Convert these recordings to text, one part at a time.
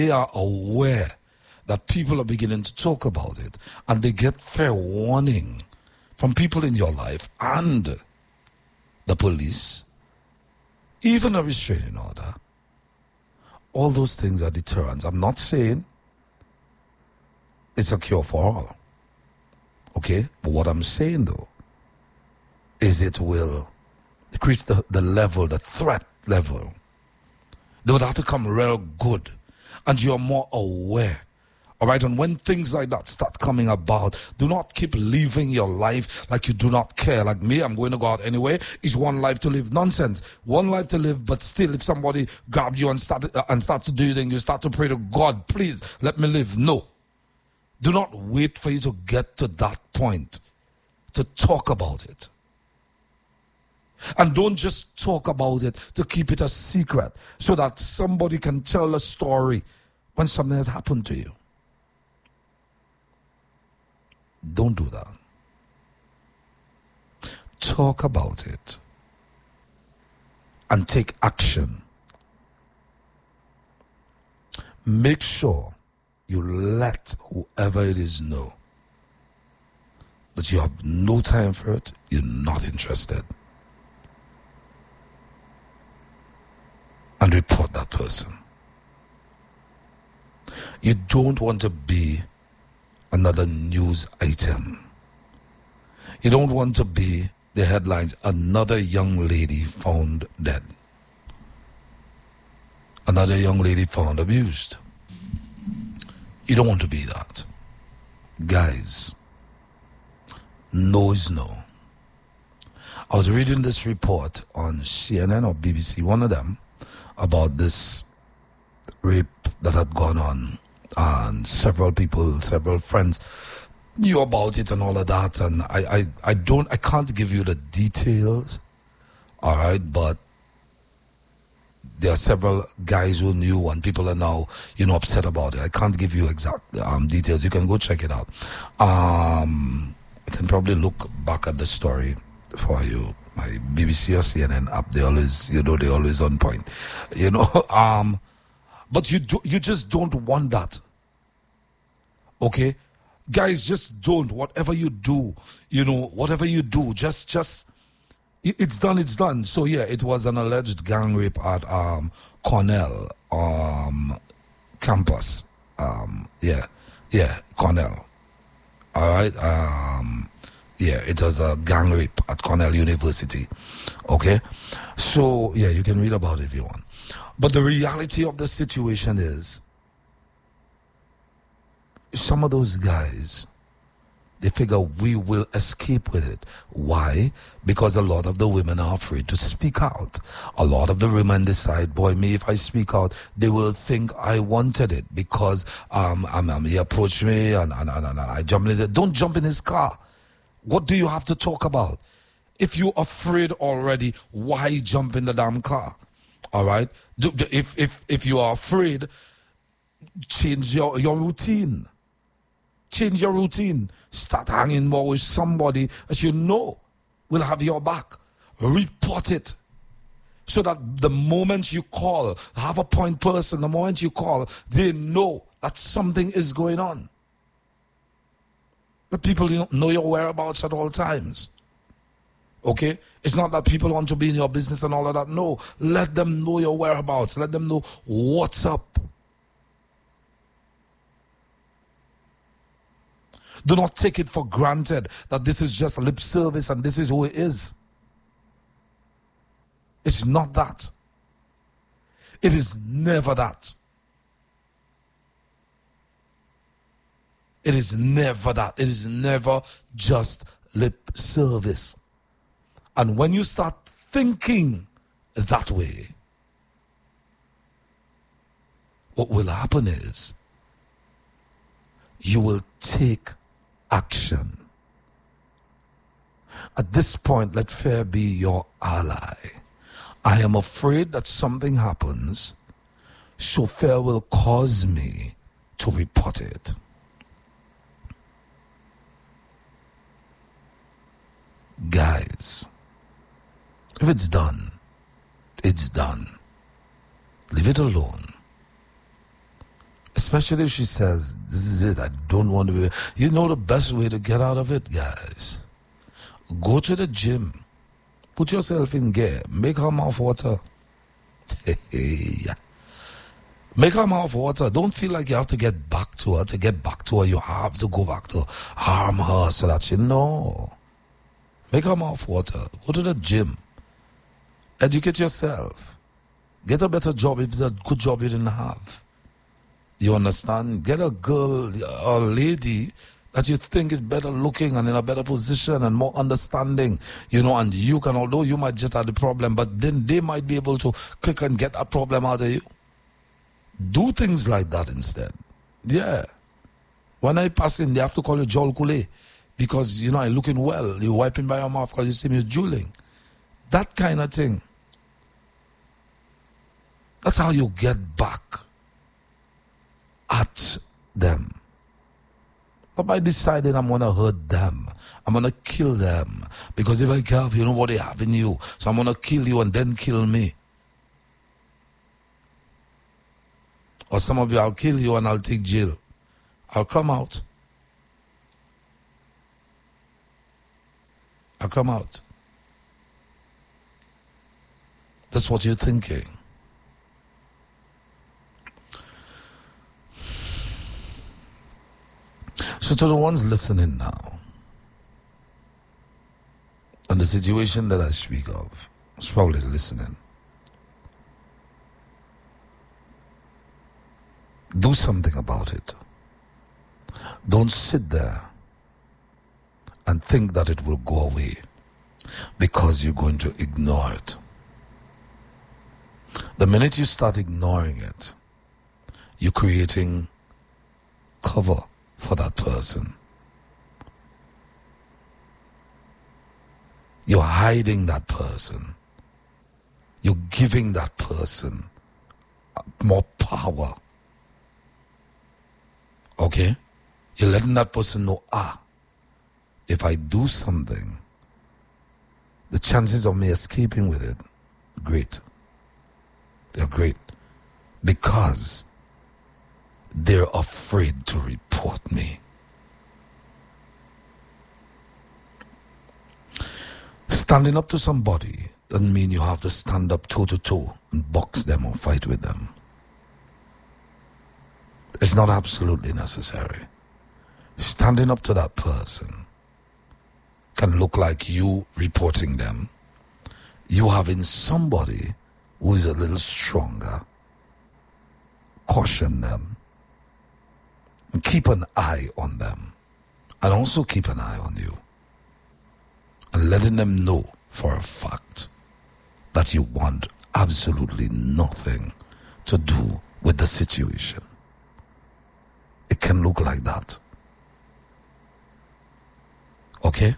they are aware that people are beginning to talk about it, and they get fair warning from people in your life and the police, even a restraining order, all those things are deterrents. I'm not saying it's a cure for all. Okay? But what I'm saying, though, is it will decrease the level, the threat level. They would have to come real good. And you're more aware. All right? And when things like that start coming about, do not keep living your life like you do not care. Like me, I'm going to go out anyway. It's one life to live. Nonsense. One life to live, but still, if somebody grab you and start to do things, you start to pray to God, please, let me live. No. Do not wait for you to get to that point to talk about it. And don't just talk about it to keep it a secret so that somebody can tell a story when something has happened to you. Don't do that. Talk about it and take action. Make sure you let whoever it is know that you have no time for it, you're not interested. And report that person. You don't want to be another news item. You don't want to be the headlines, another young lady found dead. Another young lady found abused. You don't want to be that. Guys, no is no. I was reading this report on CNN or BBC, one of them, about this rape that had gone on, and several friends knew about it and all of that, and I can't give you the details, all right, but there are several guys who knew, and people are now, upset about it. I can't give you exact details. You can go check it out. I can probably look back at the story for you. My BBC or CNN app, they always on point. But you just don't want that. Okay? Guys, just don't. Whatever you do, just it's done. So yeah, it was an alleged gang rape at Cornell campus. Cornell. All right. It was a gang rape at Cornell University. Okay? So, yeah, you can read about it if you want. But the reality of the situation is, some of those guys, they figure we will escape with it. Why? Because a lot of the women are afraid to speak out. A lot of the women decide, boy, me, if I speak out, they will think I wanted it because he approached me and I jumped in his head. Don't jump in his car. What do you have to talk about? If you're afraid already, why jump in the damn car? All right? If you are afraid, change your routine. Change your routine. Start hanging more with somebody that you know will have your back. Report it. So that the moment you call, have a point person, the moment you call, they know that something is going on. But people don't know your whereabouts at all times. Okay? It's not that people want to be in your business and all of that. No. Let them know your whereabouts. Let them know what's up. Do not take it for granted that this is just lip service and this is who it is. It's not that. It is never that. It is never that. It is never just lip service. And when you start thinking that way, what will happen is you will take action. At this point, let fear be your ally. I am afraid that something happens, so fear will cause me to report it. Guys, if it's done, it's done. Leave it alone. Especially if she says, this is it, I don't want to be. You know the best way to get out of it, guys? Go to the gym. Put yourself in gear. Make her mouth water. Make her mouth water. Don't feel like you have to get back to her. To get back to her, you have to go back to harm her so that she know. Make her mouth water. Go to the gym. Educate yourself. Get a better job if it's a good job you didn't have. You understand? Get a girl, a lady that you think is better looking and in a better position and more understanding, and you can, although you might just have the problem, but then they might be able to click and get a problem out of you. Do things like that instead. Yeah. When I pass in, they have to call you Joel Kule because, I'm looking well. You're wiping by your mouth because you see me drooling. That kind of thing. That's how you get back at them. But by deciding I'm going to hurt them, I'm going to kill them. Because if I have, you know what they have in you. So I'm going to kill you and then kill me. Or some of you, I'll kill you and I'll take jail. I'll come out. I'll come out. That's what you're thinking. So to the ones listening now, and the situation that I speak of, is probably listening. Do something about it. Don't sit there and think that it will go away because you're going to ignore it. The minute you start ignoring it, you're creating cover for that person. You're hiding that person. You're giving that person more power. Okay? You're letting that person know, if I do something, the chances of me escaping with it, great. They're great. Because they're afraid to report me. Standing up to somebody doesn't mean you have to stand up toe to toe and box them or fight with them. It's not absolutely necessary. Standing up to that person can look like you reporting them. You having somebody who is a little stronger, caution them, and keep an eye on them, and also keep an eye on you, and letting them know for a fact that you want absolutely nothing to do with the situation. It can look like that. Okay?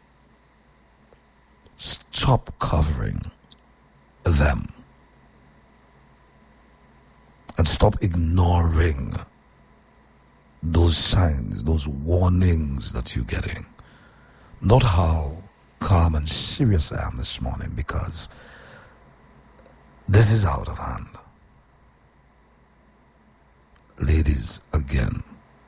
Stop covering them. And stop ignoring those signs, those warnings that you're getting. Not how calm and serious I am this morning, because this is out of hand. Ladies, again,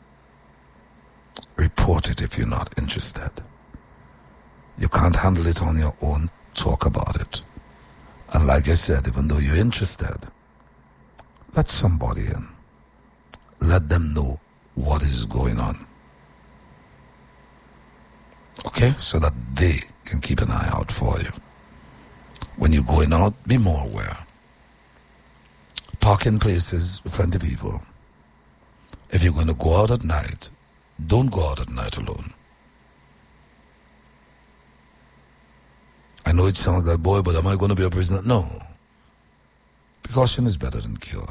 report it if you're not interested. You can't handle it on your own, talk about it. And like I said, even though you're interested, let somebody in. Let them know what is going on. Okay? So that they can keep an eye out for you. When you're going out, be more aware. Parking places with plenty of people. If you're going to go out at night, don't go out at night alone. I know it sounds like, boy, but am I going to be a prisoner? No. Precaution is better than cure.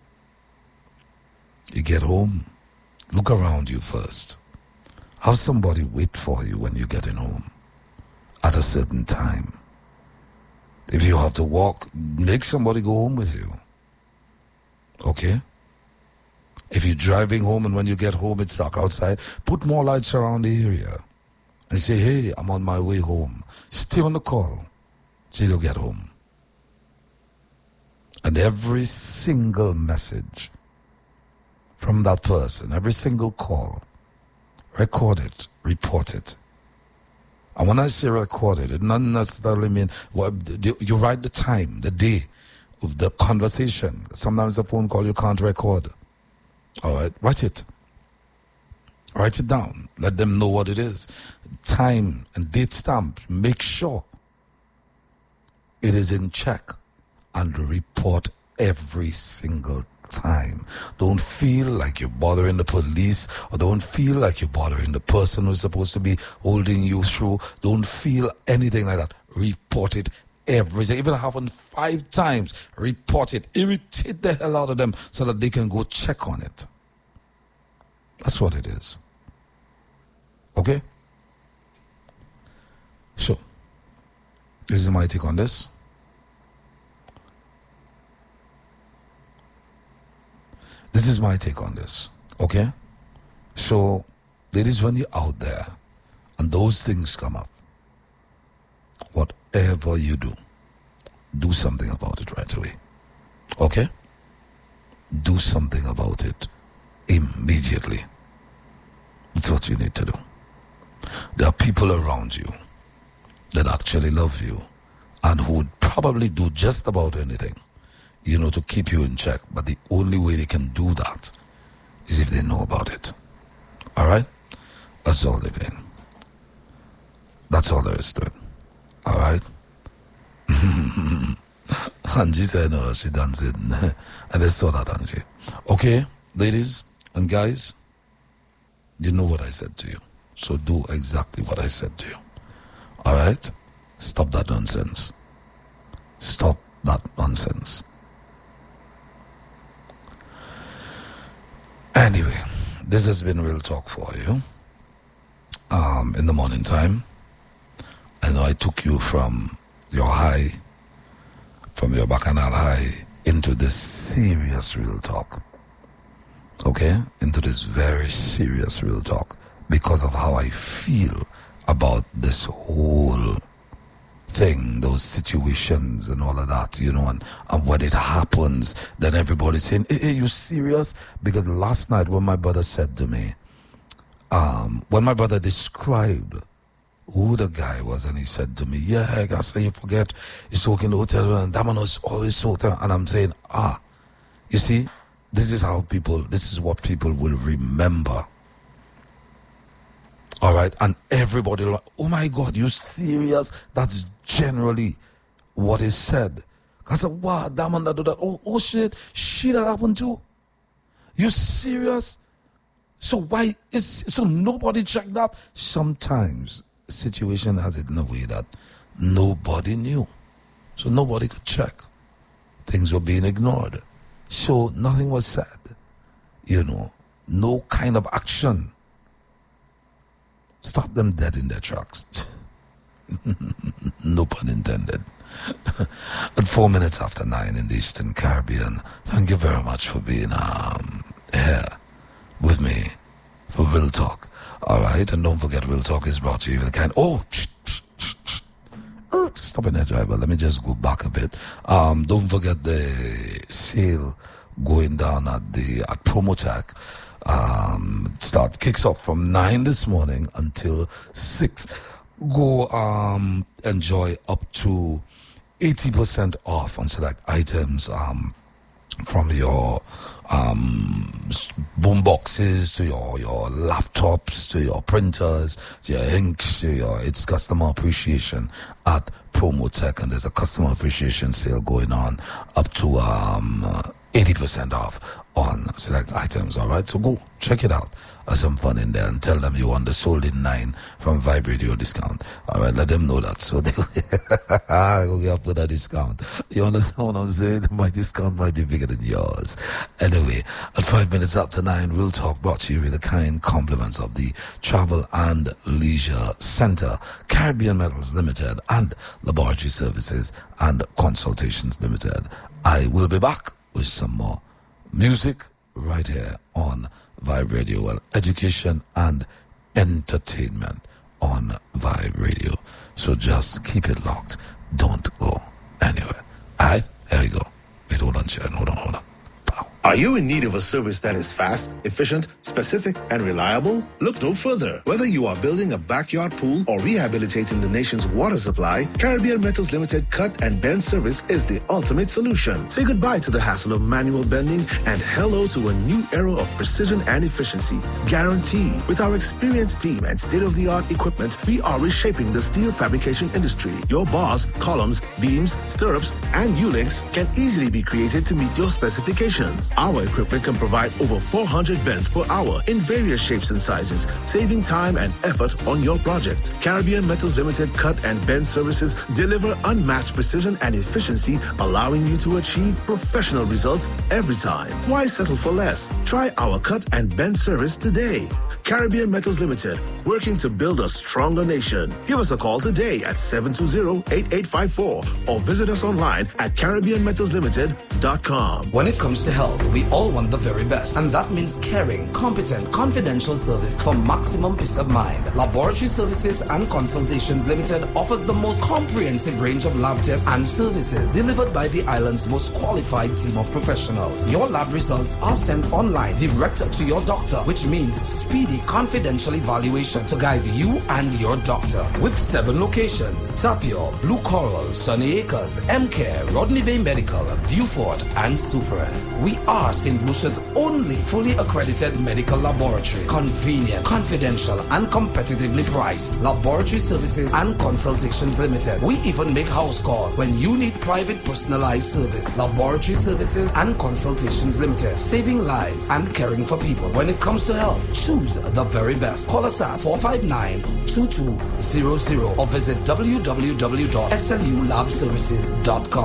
You get home, look around you first. Have somebody wait for you when you're getting home at a certain time. If you have to walk, make somebody go home with you. Okay? If you're driving home and when you get home it's dark outside, put more lights around the area and say, hey, I'm on my way home. Stay on the call till you get home. And every single message from that person, every single call. Record it, report it. And when I say record it, it doesn't necessarily mean you write the time, the day of the conversation. Sometimes a phone call you can't record. All right, write it. Write it down. Let them know what it is. Time and date stamp. Make sure it is in check and report every single time. Don't feel like you're bothering the police, or don't feel like you're bothering the person who's supposed to be holding you through. Don't feel anything like that. Report it everything. Even if it happened 5 times, report it. Irritate the hell out of them so that they can go check on it. That's what it is. Okay? So, this is my take on this. This is my take on this. Okay? So, ladies, when you're out there and those things come up, whatever you do something about it right away. Okay? Do something about it immediately. That's what you need to do. There are people around you that actually love you and who would probably do just about anything, to keep you in check. But the only way they can do that is if they know about it. All right? That's all they're doing. That's all there is to it. All right? Angie said, no, she dancing. I just saw that, Angie. Okay, ladies and guys, you know what I said to you. So do exactly what I said to you. All right? Stop that nonsense. Stop that nonsense. Anyway, this has been Real Talk for you. In the morning time. I know I took you from your high, from your bacchanal high, into this serious Real Talk. Okay? Into this very serious Real Talk. Because of how I feel about this whole thing, those situations and all of that, and when it happens, then everybody's saying, hey, you serious? Because last night when my brother said to me, when my brother described who the guy was, and he said to me, yeah, I guess you forget, he's working in the hotel, and that man was always so there. And I'm saying, you see, this is what people will remember. All right, and everybody, oh my God, you serious? That's generally what is said. I said, wow, that man that do that. Oh shit that happened too. You serious? So nobody checked that? Sometimes the situation has it in a way that nobody knew. So nobody could check. Things were being ignored. So nothing was said. No kind of action. Stop them dead in their tracks. No pun intended. At 4 minutes after 9 in the Eastern Caribbean, thank you very much for being here with me for Real Talk. All right, and don't forget, Real Talk is brought to you with the kind. Stop in there, driver. Let me just go back a bit. Don't forget the sale going down at Promotech. Kicks off from 9 this morning until 6. Go enjoy up to 80% off on select items from your boom boxes to your laptops to your printers to your inks to it's customer appreciation at Promotech, and there's a customer appreciation sale going on up to 80% off on select items. All right, so go check it out. Have some fun in there and tell them you want the sold in 9 from Vibe Radio discount. All right, let them know that. So they go get up with a discount. You understand what I'm saying? My discount might be bigger than yours. Anyway, at 5 minutes after 9, Real Talk brought to you with the kind compliments of the Travel and Leisure Center, Caribbean Metals Limited, and Laboratory Services and Consultations Limited. I will be back with some more music right here on Vibe Radio. Well, education and entertainment on Vibe Radio. So just keep it locked. Don't go anywhere. Alright, here we go. Wait, hold on, Sharon. Hold on. Pow. Are you in need of a service that is fast, efficient, specific, and reliable? Look no further. Whether you are building a backyard pool or rehabilitating the nation's water supply, Caribbean Metals Limited Cut and Bend service is the ultimate solution. Say goodbye to the hassle of manual bending and hello to a new era of precision and efficiency. Guaranteed. With our experienced team and state-of-the-art equipment, we are reshaping the steel fabrication industry. Your bars, columns, beams, stirrups, and U-links can easily be created to meet your specifications. Our equipment can provide over 400 bends per hour in various shapes and sizes, saving time and effort on your project. Caribbean Metals Limited Cut and Bend services deliver unmatched precision and efficiency, allowing you to achieve professional results every time. Why settle for less? Try our cut and bend service today. Caribbean Metals Limited, working to build a stronger nation. Give us a call today at 720-8854 or visit us online at CaribbeanMetalsLimited.com. When it comes to health, we all want the very best, and that means caring, competent, confidential service for maximum peace of mind. Laboratory Services and Consultations Limited offers the most comprehensive range of lab tests and services delivered by the island's most qualified team of professionals. Your lab results are sent online direct to your doctor, which means speedy, confidential evaluation to guide you and your doctor. With 7 locations: Tapio, Blue Coral, Sunny Acres, M-Care, Rodney Bay Medical, Viewfort, and Super F. We are St. Lucia's only fully accredited medical laboratory. Convenient, confidential, and competitively priced. Laboratory Services and Consultations Limited. We even make house calls when you need private personalized service. Laboratory Services and Consultations Limited. Saving lives and caring for people. When it comes to health, choose the very best. Call us at 459-2200 or visit www.slulabservices.com.